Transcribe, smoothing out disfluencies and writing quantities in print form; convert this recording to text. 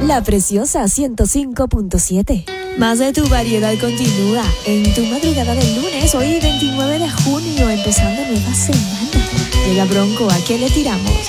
La Preciosa 105.7. Más de tu variedad continúa en tu madrugada del lunes, hoy 29 de junio, empezando nueva semana. Llega Bronco, ¿a qué le tiramos?